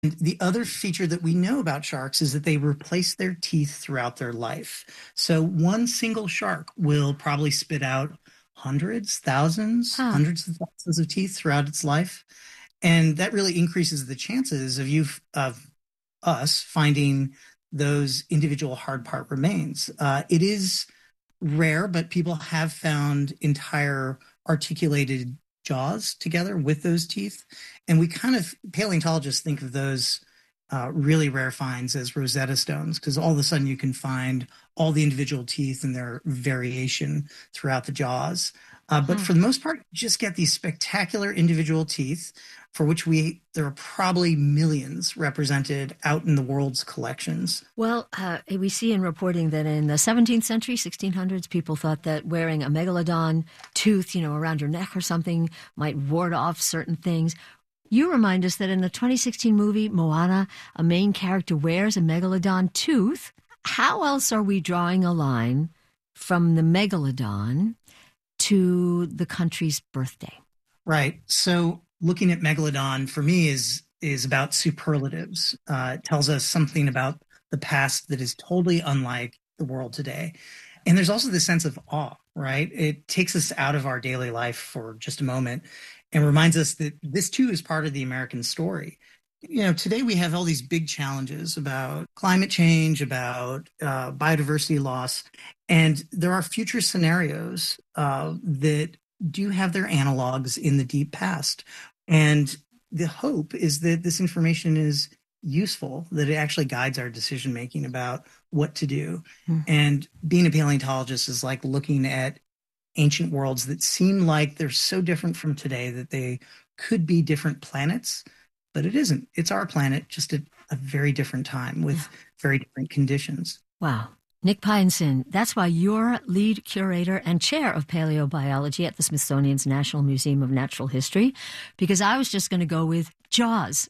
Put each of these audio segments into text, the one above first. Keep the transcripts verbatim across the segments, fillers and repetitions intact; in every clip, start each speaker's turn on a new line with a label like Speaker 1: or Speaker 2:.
Speaker 1: And the other feature that we know about sharks is that they replace their teeth throughout their life. So one single shark will probably spit out hundreds, thousands,
Speaker 2: Huh.
Speaker 1: hundreds of thousands of teeth throughout its life. And that really increases the chances of you, of us finding those individual hard part remains. Uh, it is rare, but people have found entire articulated jaws together with those teeth. And we kind of, paleontologists think of those uh, really rare finds as Rosetta Stones, because all of a sudden you can find all the individual teeth and their variation throughout the jaws. Uh, but
Speaker 2: Hmm.
Speaker 1: for the most part, you just get these spectacular individual teeth for which we there are probably millions represented out in the world's collections.
Speaker 2: Well, uh, we see in reporting that in the seventeenth century, sixteen hundreds, people thought that wearing a megalodon tooth, you know, around your neck or something might ward off certain things. You remind us that in the twenty sixteen movie Moana, a main character wears a megalodon tooth. How else are we drawing a line from the megalodon to the country's birthday?
Speaker 1: Right. So looking at megalodon for me is is about superlatives. Uh, it tells us something about the past that is totally unlike the world today. And there's also this sense of awe, right? It takes us out of our daily life for just a moment and reminds us that this too is part of the American story. You know, today we have all these big challenges about climate change, about uh, biodiversity loss, and there are future scenarios uh, that do have their analogs in the deep past. And the hope is that this information is useful, that it actually guides our decision making about what to do.
Speaker 2: Hmm.
Speaker 1: And being a paleontologist is like looking at ancient worlds that seem like they're so different from today that they could be different planets, but it isn't. It's our planet, just at a very different time with
Speaker 2: Yeah.
Speaker 1: very different conditions.
Speaker 2: Wow. Nick Pyenson, that's why you're lead curator and chair of paleobiology at the Smithsonian's National Museum of Natural History, because I was just going to go with Jaws.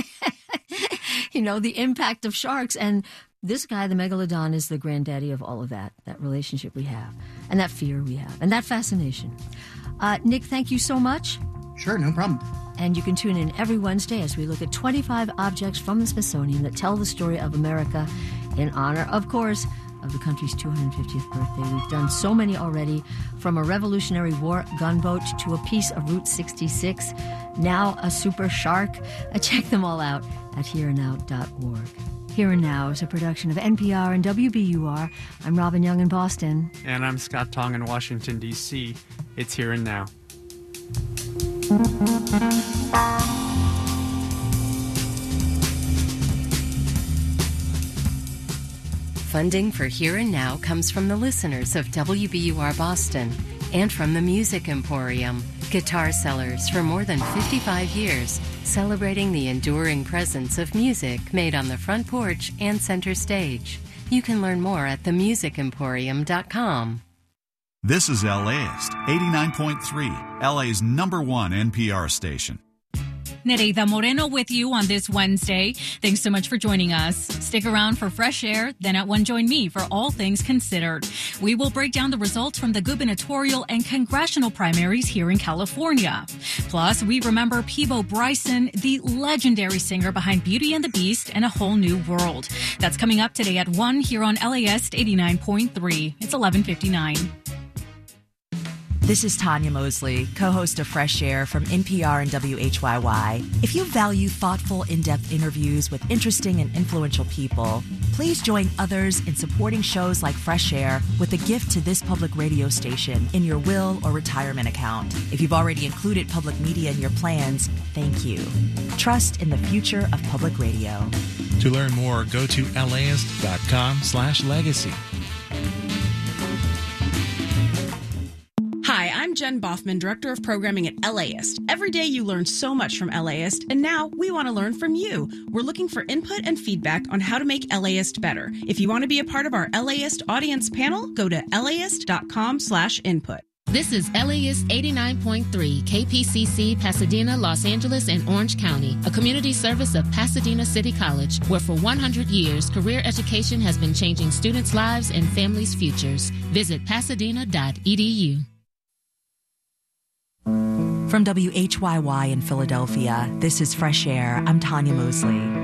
Speaker 2: You know, the impact of sharks. And this guy, the megalodon, is the granddaddy of all of that, that relationship we have, and that fear we have, and that fascination. Uh, Nick, thank you so much.
Speaker 1: Sure, no problem.
Speaker 2: And you can tune in every Wednesday as we look at twenty-five objects from the Smithsonian that tell the story of America in honor, of course, of the country's two hundred fiftieth birthday. We've done so many already, from a Revolutionary War gunboat to a piece of Route sixty-six, now a super shark. Uh, check them all out at here and now dot org. Here and Now is a production of N P R and W B U R. I'm Robin Young in Boston.
Speaker 3: And I'm Scott Tong in Washington, D C. It's Here and Now.
Speaker 4: Funding for Here and Now comes from the listeners of W B U R Boston and from the Music Emporium, guitar sellers for more than fifty-five years, celebrating the enduring presence of music made on the front porch and center stage. You can learn more at the music emporium dot com.
Speaker 5: This is LAist, eighty-nine point three, L A's number one N P R station.
Speaker 6: Nereida Moreno with you on this Wednesday. Thanks so much for joining us. Stick around for Fresh Air, then at one join me for All Things Considered. We will break down the results from the gubernatorial and congressional primaries here in California. Plus, we remember Peabo Bryson, the legendary singer behind Beauty and the Beast and A Whole New World. That's coming up today at one here on LAist eighty-nine point three. It's eleven fifty-nine.
Speaker 7: This is Tanya Mosley, co-host of Fresh Air from N P R and W H Y Y. If you value thoughtful, in-depth interviews with interesting and influential people, please join others in supporting shows like Fresh Air with a gift to this public radio station in your will or retirement account. If you've already included public media in your plans, thank you. Trust in the future of public radio.
Speaker 8: To learn more, go to laist dot com slash legacy.
Speaker 9: Hi, I'm Jen Boffman, Director of Programming at LAist. Every day you learn so much from LAist, and now we want to learn from you. We're looking for input and feedback on how to make LAist better. If you want to be a part of our LAist audience panel, go to laist dot com slash input.
Speaker 10: This is LAist eighty-nine point three, K P C C, Pasadena, Los Angeles, and Orange County, a community service of Pasadena City College, where for one hundred years, career education has been changing students' lives and families' futures. Visit pasadena dot e d u.
Speaker 7: From W H Y Y in Philadelphia, this is Fresh Air. I'm Tanya Mosley.